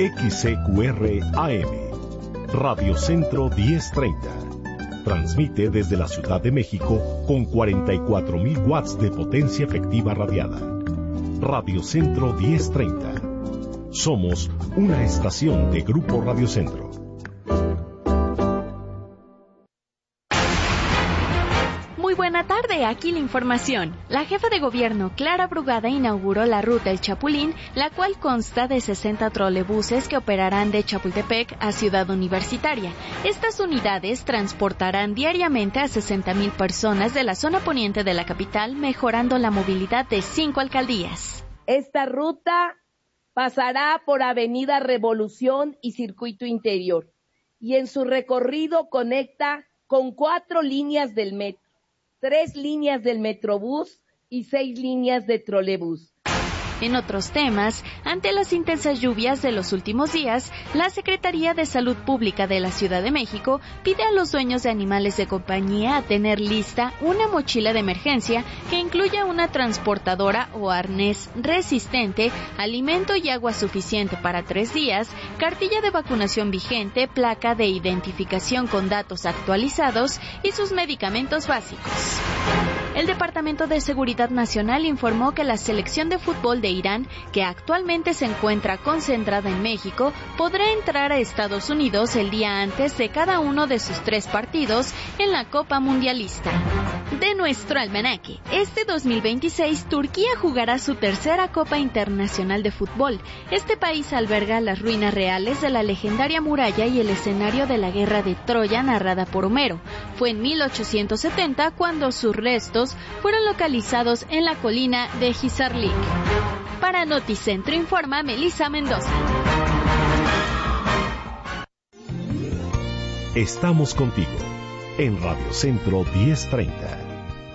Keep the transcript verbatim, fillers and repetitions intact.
X C Q R A M, Radio Centro diez treinta. Transmite desde la Ciudad de México con cuarenta y cuatro mil watts de potencia efectiva radiada. Radio Centro diez treinta. Somos una estación de Grupo Radio Centro. Muy buena tarde, aquí la información. La jefa de gobierno, Clara Brugada, inauguró la ruta El Chapulín, la cual consta de sesenta trolebuses que operarán de Chapultepec a Ciudad Universitaria. Estas unidades transportarán diariamente a sesenta mil personas de la zona poniente de la capital, mejorando la movilidad de cinco alcaldías. Esta ruta pasará por Avenida Revolución y Circuito Interior, y en su recorrido conecta con cuatro líneas del metro, tres líneas del Metrobús y seis líneas de trolebús. En otros temas, ante las intensas lluvias de los últimos días, la Secretaría de Salud Pública de la Ciudad de México pide a los dueños de animales de compañía a tener lista una mochila de emergencia que incluya una transportadora o arnés resistente, alimento y agua suficiente para tres días, cartilla de vacunación vigente, placa de identificación con datos actualizados y sus medicamentos básicos. El Departamento de Seguridad Nacional informó que la selección de fútbol de Irán, que actualmente se encuentra concentrada en México, podrá entrar a Estados Unidos el día antes de cada uno de sus tres partidos en la Copa Mundialista. De nuestro almanaque, este dos mil veintiséis Turquía jugará su tercera Copa Internacional de Fútbol. Este país alberga las ruinas reales de la legendaria muralla y el escenario de la guerra de Troya narrada por Homero. Fue en mil ochocientos setenta cuando sus restos fueron localizados en la colina de Hisarlik. Para Noticentro informa Melissa Mendoza. Estamos contigo en Radio Centro diez treinta.